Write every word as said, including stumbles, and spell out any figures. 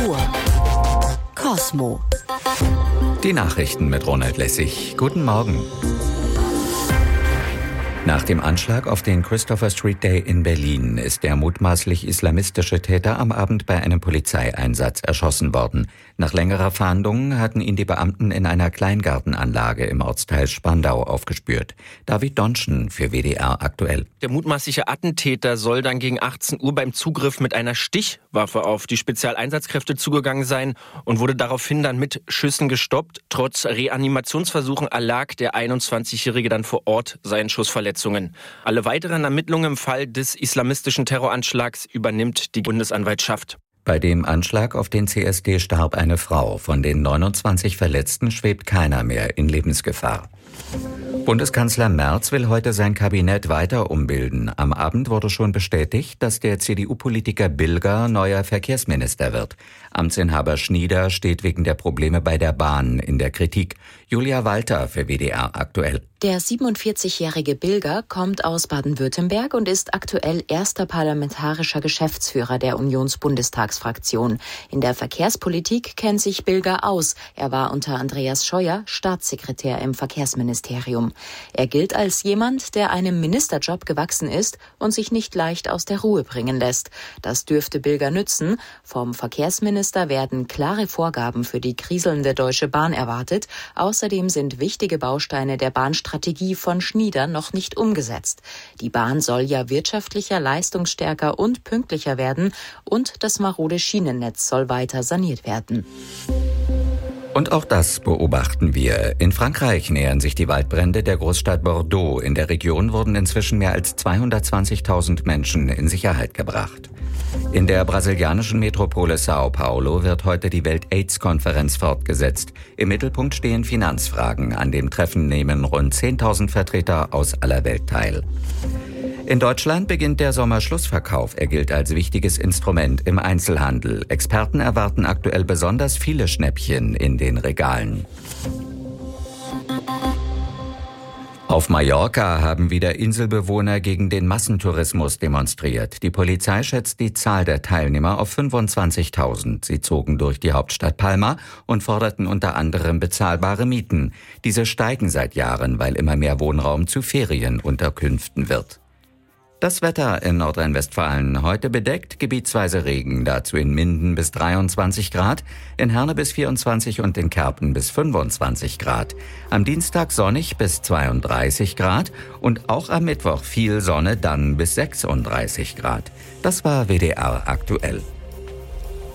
Uhr. Kosmo. Die Nachrichten mit Ronald Lessig. Guten Morgen. Nach dem Anschlag auf den Christopher Street Day in Berlin ist der mutmaßlich islamistische Täter am Abend bei einem Polizeieinsatz erschossen worden. Nach längerer Fahndung hatten ihn die Beamten in einer Kleingartenanlage im Ortsteil Spandau aufgespürt. David Donschen für W D R aktuell. Der mutmaßliche Attentäter soll dann gegen achtzehn Uhr beim Zugriff mit einer Stichwaffe auf die Spezialeinsatzkräfte zugegangen sein und wurde daraufhin dann mit Schüssen gestoppt. Trotz Reanimationsversuchen erlag der einundzwanzigjährige dann vor Ort seinen Schussverletzungen. Alle weiteren Ermittlungen im Fall des islamistischen Terroranschlags übernimmt die Bundesanwaltschaft. Bei dem Anschlag auf den C S D starb eine Frau. Von den neunundzwanzig Verletzten schwebt keiner mehr in Lebensgefahr. Bundeskanzler Merz will heute sein Kabinett weiter umbilden. Am Abend wurde schon bestätigt, dass der C D U-Politiker Bilger neuer Verkehrsminister wird. Amtsinhaber Schnieder steht wegen der Probleme bei der Bahn in der Kritik. Julia Walter für W D R aktuell. Der siebenundvierzigjährige Bilger kommt aus Baden-Württemberg und ist aktuell erster parlamentarischer Geschäftsführer der Unionsbundestagsfraktion. In der Verkehrspolitik kennt sich Bilger aus. Er war unter Andreas Scheuer Staatssekretär im Verkehrsministerium. Er gilt als jemand, der einem Ministerjob gewachsen ist und sich nicht leicht aus der Ruhe bringen lässt. Das dürfte Bilger nützen. Vom Verkehrsminister werden klare Vorgaben für die kriselnde Deutsche Bahn erwartet. Außerdem sind wichtige Bausteine der Bahnstrategie von Schnieder noch nicht umgesetzt. Die Bahn soll ja wirtschaftlicher, leistungsstärker und pünktlicher werden und das marode Schienennetz soll weiter saniert werden. Und auch das beobachten wir. In Frankreich nähern sich die Waldbrände der Großstadt Bordeaux. In der Region wurden inzwischen mehr als zweihundertzwanzigtausend Menschen in Sicherheit gebracht. In der brasilianischen Metropole Sao Paulo wird heute die Welt-AIDS-Konferenz fortgesetzt. Im Mittelpunkt stehen Finanzfragen. An dem Treffen nehmen rund zehntausend Vertreter aus aller Welt teil. In Deutschland beginnt der Sommerschlussverkauf. Er gilt als wichtiges Instrument im Einzelhandel. Experten erwarten aktuell besonders viele Schnäppchen in den Regalen. Auf Mallorca haben wieder Inselbewohner gegen den Massentourismus demonstriert. Die Polizei schätzt die Zahl der Teilnehmer auf fünfundzwanzigtausend. Sie zogen durch die Hauptstadt Palma und forderten unter anderem bezahlbare Mieten. Diese steigen seit Jahren, weil immer mehr Wohnraum zu Ferienunterkünften wird. Das Wetter in Nordrhein-Westfalen heute bedeckt, gebietsweise Regen, dazu in Minden bis dreiundzwanzig Grad, in Herne bis vierundzwanzig und in Kerpen bis fünfundzwanzig Grad. Am Dienstag sonnig bis zweiunddreißig Grad und auch am Mittwoch viel Sonne, dann bis sechsunddreißig Grad. Das war W D R aktuell.